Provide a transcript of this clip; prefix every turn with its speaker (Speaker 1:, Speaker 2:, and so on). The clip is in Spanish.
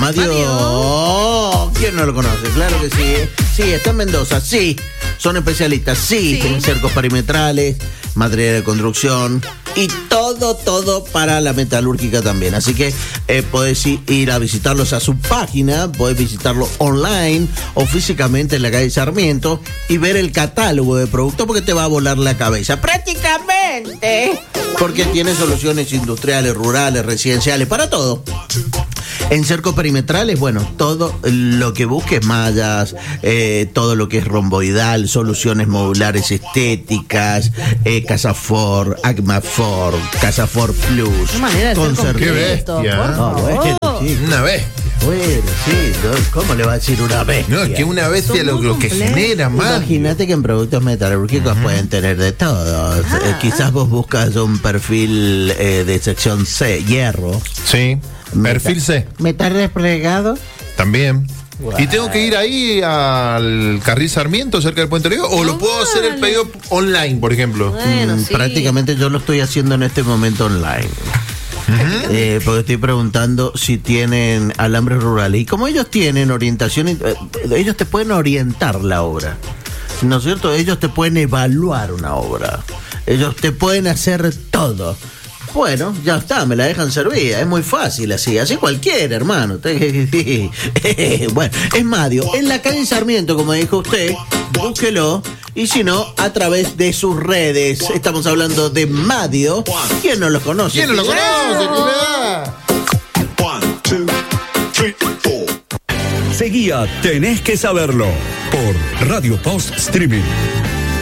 Speaker 1: Madio. ¿Quién no lo conoce? Claro que sí. Sí, está en Mendoza, sí. Son especialistas, sí. En cercos perimetrales, material de construcción y todo para la metalúrgica también. Así que podés ir a visitarlos a su página, podés visitarlo online o físicamente en la calle Sarmiento y ver el catálogo de productos porque te va a volar la cabeza. Prácticamente. Porque tiene soluciones industriales, rurales, residenciales, para todo. En cercos perimetrales, bueno, todo lo que busques, mallas, todo lo que es romboidal, soluciones modulares estéticas, Casafor, Agmafor, Casafor Plus.
Speaker 2: Qué manera de ser
Speaker 3: Qué bestia. Una bestia.
Speaker 1: Bueno, sí, ¿cómo le va a decir una bestia?
Speaker 3: No, es que una bestia lo que genera más.
Speaker 1: Imagínate que en productos metalúrgicos pueden tener de todo. Quizás vos buscas un perfil de sección C, hierro.
Speaker 3: Sí. Perfil C.
Speaker 1: Metal desplegado.
Speaker 3: También. Wow. ¿Y tengo que ir ahí al Carril Sarmiento, cerca del Puente Río? ¿O lo puedo hacer el pedido online, por ejemplo?
Speaker 2: Bueno, sí.
Speaker 1: Prácticamente yo lo estoy haciendo en este momento online. Porque estoy preguntando si tienen alambres rurales. Y como ellos tienen orientación, ellos te pueden orientar la obra. ¿No es cierto? Ellos te pueden evaluar una obra. Ellos te pueden hacer todo. Bueno, ya está, me la dejan servida. Es muy fácil así cualquiera, hermano. Bueno, es Madio. En la calle Sarmiento, como dijo usted, búsquelo. Y si no, a través de sus redes. Estamos hablando de Madio. ¿Quién no lo conoce?
Speaker 3: ¿Quién no lo conoce?
Speaker 4: Seguía Tenés que Saberlo por Radio Post Streaming.